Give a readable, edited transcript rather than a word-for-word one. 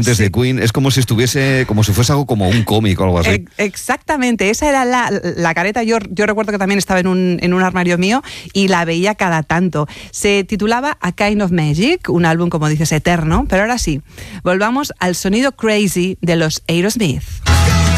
cantantes de Queen, es como si fuese algo como un cómic o algo así. Exactamente, esa era la careta. Yo recuerdo que también estaba en un armario mío y la veía cada tanto. Se titulaba A Kind of Magic, un álbum, como dices, eterno, pero ahora sí, volvamos al sonido crazy de los Aerosmith.